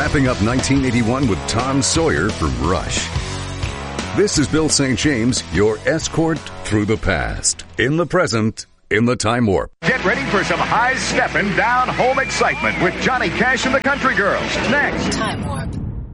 wrapping up 1981 with Tom Sawyer from Rush. This is Bill St. James, your escort through the past, in the present, in the time warp. Get ready for some high-stepping, down-home excitement with Johnny Cash and the Country Girls. Next. Time Warp.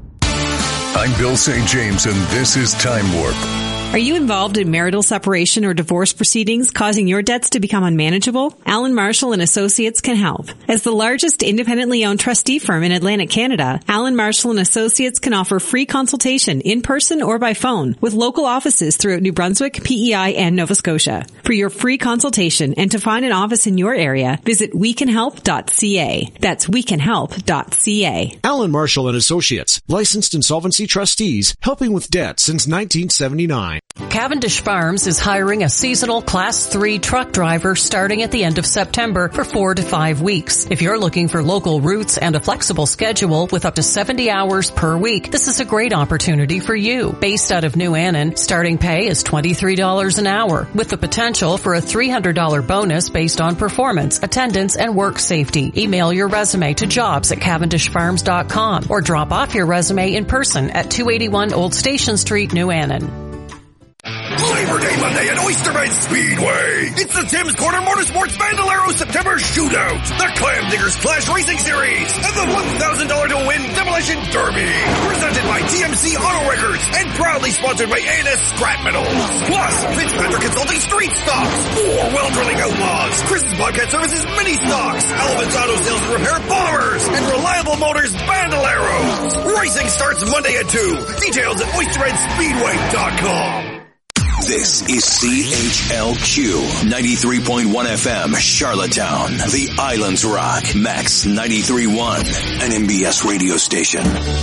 I'm Bill St. James, and this is Time Warp. Are you involved in marital separation or divorce proceedings causing your debts to become unmanageable? Allen Marshall & Associates can help. As the largest independently owned trustee firm in Atlantic Canada, Allen Marshall & Associates can offer free consultation in person or by phone with local offices throughout New Brunswick, PEI, and Nova Scotia. For your free consultation and to find an office in your area, visit wecanhelp.ca. That's wecanhelp.ca. Allen Marshall & Associates, licensed insolvency trustees, helping with debt since 1979. Cavendish Farms is hiring a seasonal Class 3 truck driver starting at the end of September for 4 to 5 weeks. If you're looking for local routes and a flexible schedule with up to 70 hours per week, this is a great opportunity for you. Based out of New Annan, starting pay is $23 an hour, with the potential for a $300 bonus based on performance, attendance, and work safety. Email your resume to jobs@cavendishfarms.com or drop off your resume in person at 281 Old Station Street, New Annan. Labor Day Monday at Oysterbed Speedway. It's the Tim's Corner Motorsports Bandolero September Shootout, the Clam Diggers Clash Racing Series, and the $1,000 to win Demolition Derby. Presented by TMC Auto Records and proudly sponsored by A&S Scrap Metals. Plus, Fitzpatrick Consulting Street Stocks, 4 Well Drilling Outlaws, Chris's Bobcat Services Mini Stocks, Elephant's Auto Sales and Repair Bombers, and Reliable Motors Bandoleros. Racing starts Monday at 2. Details at oysterbedspeedway.com. This is CHLQ 93.1 FM, Charlottetown, the Islands Rock, Max 93.1, an MBS radio station.